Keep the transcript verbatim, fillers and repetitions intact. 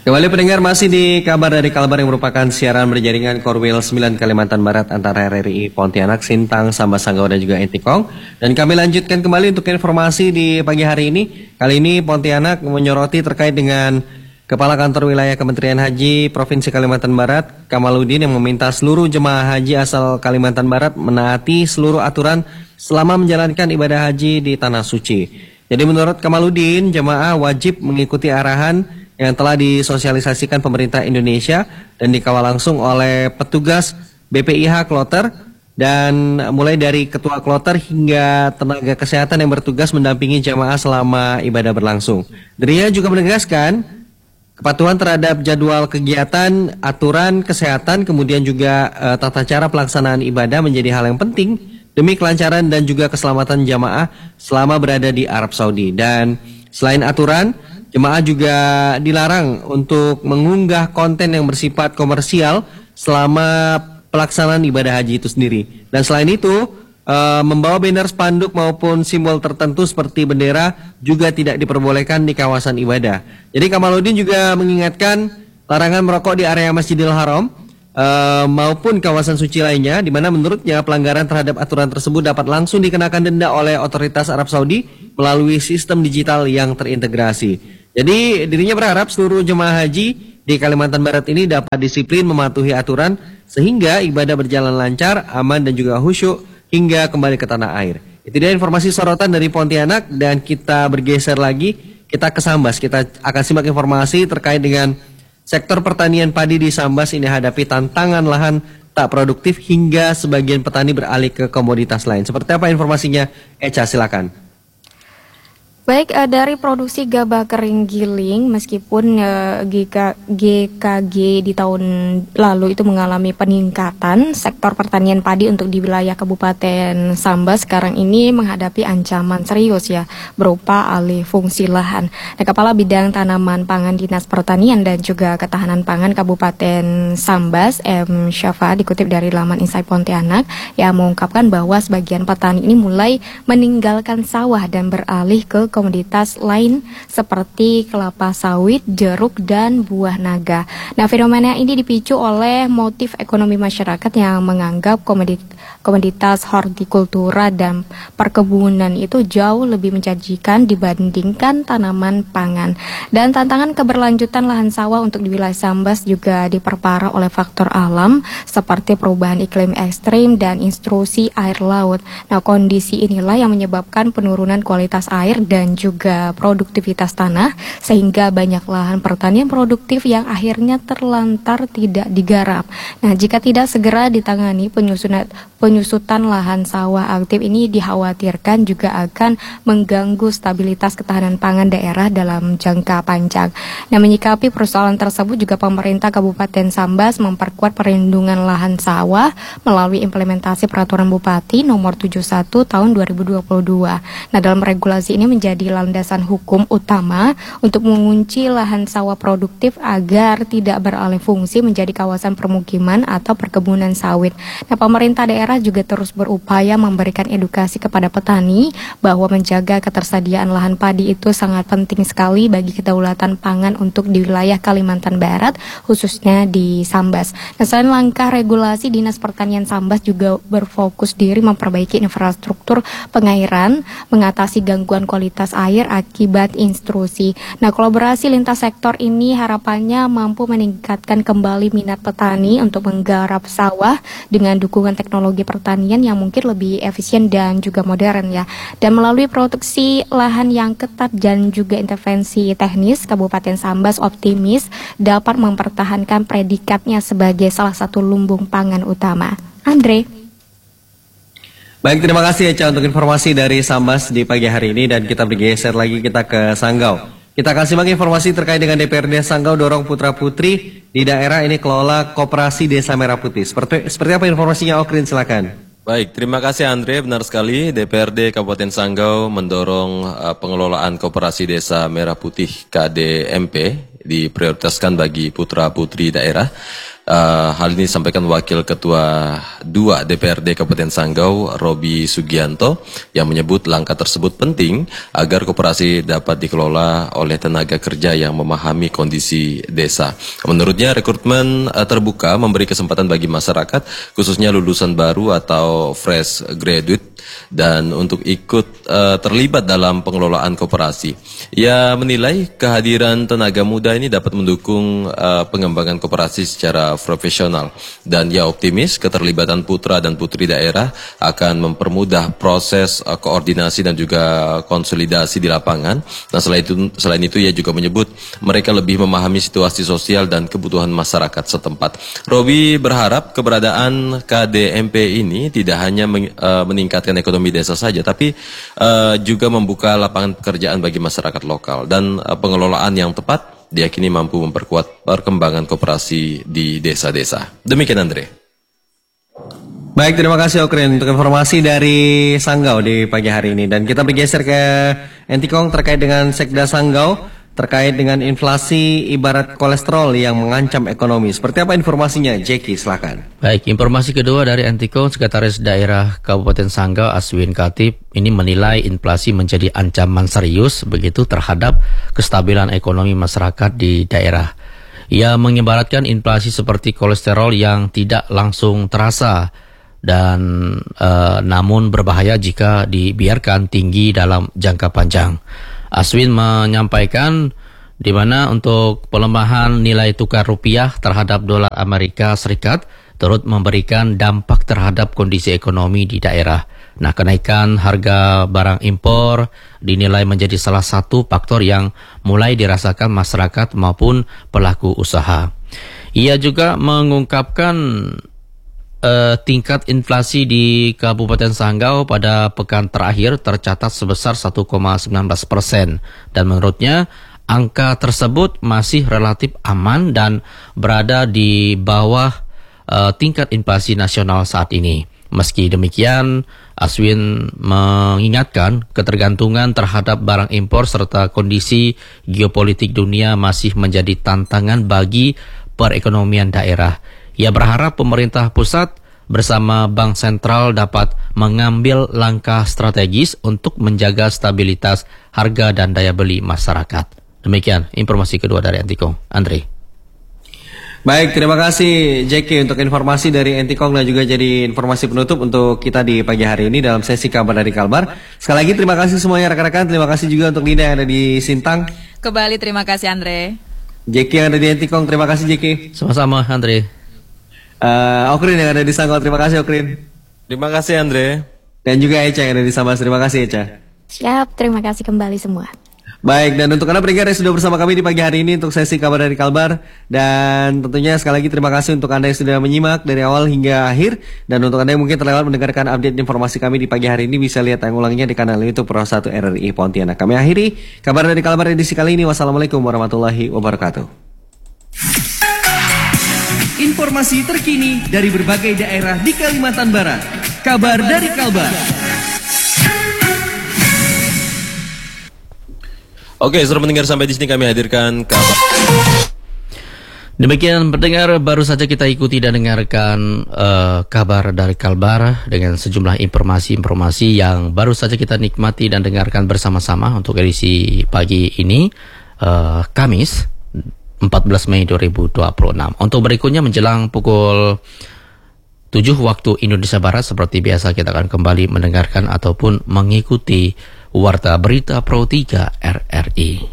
Kembali pendengar, masih di kabar dari Kalbar yang merupakan siaran berjaringan Korwil sembilan Kalimantan Barat antara R R I Pontianak, Sintang, Sambas Sanggau dan juga Entikong. Dan kami lanjutkan kembali untuk informasi di pagi hari ini. Kali ini Pontianak menyoroti terkait dengan Kepala Kantor Wilayah Kementerian Haji Provinsi Kalimantan Barat, Kamaludin, yang meminta seluruh jemaah haji asal Kalimantan Barat menaati seluruh aturan selama menjalankan ibadah haji di Tanah Suci. Jadi menurut Kamaludin, jemaah wajib mengikuti arahan yang telah disosialisasikan pemerintah Indonesia dan dikawal langsung oleh petugas B P I H Kloter, dan mulai dari ketua Kloter hingga tenaga kesehatan yang bertugas mendampingi jamaah selama ibadah berlangsung. Dirinya juga menegaskan kepatuhan terhadap jadwal kegiatan, aturan kesehatan, kemudian juga uh, tata cara pelaksanaan ibadah menjadi hal yang penting demi kelancaran dan juga keselamatan jamaah selama berada di Arab Saudi. Dan selain aturan, jemaah juga dilarang untuk mengunggah konten yang bersifat komersial selama pelaksanaan ibadah haji itu sendiri. Dan selain itu, e, membawa banner spanduk maupun simbol tertentu seperti bendera juga tidak diperbolehkan di kawasan ibadah. Jadi Kamaludin juga mengingatkan larangan merokok di area Masjidil Haram e, maupun kawasan suci lainnya, di mana menurutnya pelanggaran terhadap aturan tersebut dapat langsung dikenakan denda oleh otoritas Arab Saudi melalui sistem digital yang terintegrasi. Jadi dirinya berharap seluruh jemaah haji di Kalimantan Barat ini dapat disiplin mematuhi aturan sehingga ibadah berjalan lancar, aman dan juga khusyuk hingga kembali ke tanah air. Itu dia informasi sorotan dari Pontianak, dan kita bergeser lagi, kita ke Sambas. Kita akan simak informasi terkait dengan sektor pertanian padi di Sambas ini hadapi tantangan lahan tak produktif hingga sebagian petani beralih ke komoditas lain. Seperti apa informasinya? Echa, silakan. Baik, uh, dari produksi gabah kering giling, meskipun uh, G K, G K G di tahun lalu itu mengalami peningkatan, sektor pertanian padi untuk di wilayah Kabupaten Sambas sekarang ini menghadapi ancaman serius ya, berupa alih fungsi lahan. Nah, Kepala Bidang Tanaman Pangan Dinas Pertanian dan juga Ketahanan Pangan Kabupaten Sambas, M. Syafa, dikutip dari laman Insight Pontianak, yang mengungkapkan bahwa sebagian petani ini mulai meninggalkan sawah dan beralih ke komoditas lain seperti kelapa sawit, jeruk, dan buah naga. Nah, fenomena ini dipicu oleh motif ekonomi masyarakat yang menganggap komoditas hortikultura dan perkebunan itu jauh lebih menjanjikan dibandingkan tanaman pangan. Dan tantangan keberlanjutan lahan sawah untuk di wilayah Sambas juga diperparah oleh faktor alam seperti perubahan iklim ekstrim dan intrusi air laut. Nah, kondisi inilah yang menyebabkan penurunan kualitas air dan dan juga produktivitas tanah, sehingga banyak lahan pertanian produktif yang akhirnya terlantar tidak digarap. Nah, jika tidak segera ditangani, penyusunan penyusutan lahan sawah aktif ini dikhawatirkan juga akan mengganggu stabilitas ketahanan pangan daerah dalam jangka panjang. Nah, menyikapi persoalan tersebut juga pemerintah Kabupaten Sambas memperkuat perlindungan lahan sawah melalui implementasi Peraturan Bupati Nomor tujuh puluh satu Tahun dua ribu dua puluh dua. Nah, dalam regulasi ini menjadi jadi landasan hukum utama untuk mengunci lahan sawah produktif agar tidak beralih fungsi menjadi kawasan permukiman atau perkebunan sawit. Nah, pemerintah daerah juga terus berupaya memberikan edukasi kepada petani bahwa menjaga ketersediaan lahan padi itu sangat penting sekali bagi kedaulatan pangan untuk di wilayah Kalimantan Barat, khususnya di Sambas. Nah, selain langkah regulasi, Dinas Pertanian Sambas juga berfokus diri memperbaiki infrastruktur pengairan, mengatasi gangguan kualitas air akibat intrusi. Nah, kolaborasi lintas sektor ini harapannya mampu meningkatkan kembali minat petani untuk menggarap sawah dengan dukungan teknologi pertanian yang mungkin lebih efisien dan juga modern ya. Dan melalui produksi lahan yang ketat dan juga intervensi teknis, Kabupaten Sambas optimis dapat mempertahankan predikatnya sebagai salah satu lumbung pangan utama. Andre. Baik, terima kasih Echa untuk informasi dari Sambas di pagi hari ini, dan kita bergeser lagi, kita ke Sanggau. Kita akan simak informasi terkait dengan D P R D Sanggau dorong putra putri di daerah ini kelola Koperasi Desa Merah Putih. Seperti, seperti apa informasinya, Okrin, silakan. Baik, terima kasih Andre. Benar sekali, D P R D Kabupaten Sanggau mendorong uh, pengelolaan Koperasi Desa Merah Putih K D M P diprioritaskan bagi putra-putri daerah. Uh, hal ini disampaikan Wakil Ketua dua D P R D Kabupaten Sanggau, Robi Sugianto, yang menyebut langkah tersebut penting agar koperasi dapat dikelola oleh tenaga kerja yang memahami kondisi desa. Menurutnya, rekrutmen uh, terbuka memberi kesempatan bagi masyarakat, khususnya lulusan baru atau fresh graduate, dan untuk ikut uh, terlibat dalam pengelolaan koperasi. Ia menilai kehadiran tenaga muda ini dapat mendukung uh, pengembangan koperasi secara profesional, dan ia optimis keterlibatan putra dan putri daerah akan mempermudah proses uh, koordinasi dan juga konsolidasi di lapangan. Nah, selain itu, selain itu ia juga menyebut mereka lebih memahami situasi sosial dan kebutuhan masyarakat setempat. Robi berharap keberadaan K D M P ini tidak hanya men, uh, meningkatkan ekonomi desa saja, tapi uh, juga membuka lapangan pekerjaan bagi masyarakat lokal, dan uh, pengelolaan yang tepat diyakini mampu memperkuat perkembangan koperasi di desa-desa. Demikian, Andre. Baik, terima kasih Okrin untuk informasi dari Sanggau di pagi hari ini. Dan kita bergeser ke Entikong terkait dengan Sekda Sanggau, terkait dengan inflasi ibarat kolesterol yang mengancam ekonomi. Seperti apa informasinya? Jeki, silakan. Baik, informasi kedua dari Entikong, Sekretaris Daerah Kabupaten Sanggau Aswin Katib ini menilai inflasi menjadi ancaman serius begitu terhadap kestabilan ekonomi masyarakat di daerah. Ia mengibaratkan inflasi seperti kolesterol yang tidak langsung terasa dan uh, namun berbahaya jika dibiarkan tinggi dalam jangka panjang. Aswin menyampaikan di mana untuk pelemahan nilai tukar rupiah terhadap dolar Amerika Serikat turut memberikan dampak terhadap kondisi ekonomi di daerah. Nah, kenaikan harga barang impor dinilai menjadi salah satu faktor yang mulai dirasakan masyarakat maupun pelaku usaha. Ia juga mengungkapkan Uh, tingkat inflasi di Kabupaten Sanggau pada pekan terakhir tercatat sebesar satu koma sembilan belas persen, dan menurutnya angka tersebut masih relatif aman dan berada di bawah uh, tingkat inflasi nasional saat ini. Meski demikian, Aswin mengingatkan ketergantungan terhadap barang impor serta kondisi geopolitik dunia masih menjadi tantangan bagi perekonomian daerah. Ia berharap pemerintah pusat bersama Bank Sentral dapat mengambil langkah strategis untuk menjaga stabilitas harga dan daya beli masyarakat. Demikian informasi kedua dari Entikong. Andre. Baik, terima kasih Jeki untuk informasi dari Entikong dan juga jadi informasi penutup untuk kita di pagi hari ini dalam sesi kabar dari Kalbar. Sekali lagi terima kasih semuanya rekan-rekan. Terima kasih juga untuk Linda yang ada di Sintang. Kembali terima kasih Andre. Jeki yang ada di Entikong, terima kasih Jeki. Sama-sama Andre. Uh, Okrin yang ada di Sanggau, terima kasih Okrin. Terima kasih Andre. Dan juga Eca yang ada di Sambas, terima kasih Eca. Siap, terima kasih kembali semua. Baik, dan untuk Anda pendengar yang sudah bersama kami di pagi hari ini untuk sesi kabar dari Kalbar. Dan tentunya sekali lagi terima kasih untuk Anda yang sudah menyimak dari awal hingga akhir. Dan untuk Anda yang mungkin terlewat mendengarkan update informasi kami di pagi hari ini, bisa lihat tayang ulangnya di kanal YouTube Pro satu R R I Pontianak. Kami akhiri kabar dari Kalbar edisi kali ini. Wassalamualaikum warahmatullahi wabarakatuh. Informasi terkini dari berbagai daerah di Kalimantan Barat. Kabar dari Kalbar. Oke, saudara pendengar, sampai di sini kami hadirkan kabar. Demikian pendengar, baru saja kita ikuti dan dengarkan uh, kabar dari Kalbar dengan sejumlah informasi-informasi yang baru saja kita nikmati dan dengarkan bersama-sama untuk edisi pagi ini, uh, Kamis empat belas Mei dua ribu dua puluh enam. Untuk berikutnya menjelang pukul tujuh waktu Indonesia Barat, seperti biasa kita akan kembali mendengarkan ataupun mengikuti Warta Berita Pro tiga R R I.